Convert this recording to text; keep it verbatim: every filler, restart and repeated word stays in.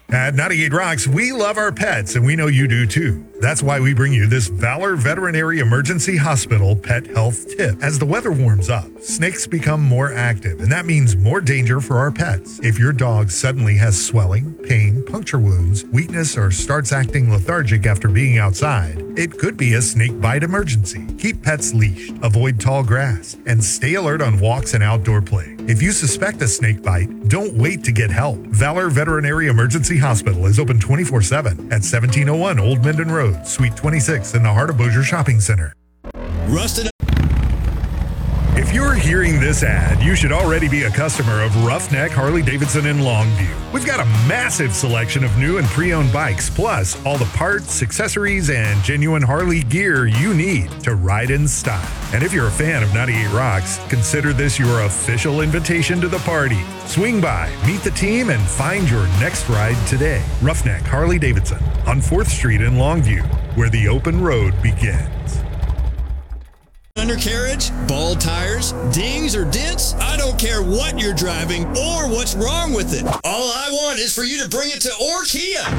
At ninety-eight Rocks, we love our pets, and we know you do too. That's why we bring you this Valor Veterinary Emergency Hospital Pet Health Tip. As the weather warms up, snakes become more active, and that means more danger for our pets. If your dog suddenly has swelling, pain, puncture wounds, weakness, or starts acting lethargic after being outside, it could be a snake bite emergency. Keep pets leashed, avoid tall grass, and stay alert on walks and outdoor play. If you suspect a snake bite, don't wait to get help. Valor Veterinary Emergency Hospital is open twenty-four seven at seventeen oh one Old Minden Road, Suite twenty-six in the heart of Bossier Shopping Center. Rusted. If you're hearing this ad, you should already be a customer of Roughneck Harley-Davidson in Longview. We've got a massive selection of new and pre-owned bikes, plus all the parts, accessories, and genuine Harley gear you need to ride in style. And if you're a fan of ninety-eight Rocks, consider this your official invitation to the party. Swing by, meet the team, and find your next ride today. Roughneck Harley-Davidson on fourth Street in Longview, where the open road begins. Undercarriage, bald tires, dings or dents, I don't care what you're driving or what's wrong with it. All I want is for you to bring it to Orkia.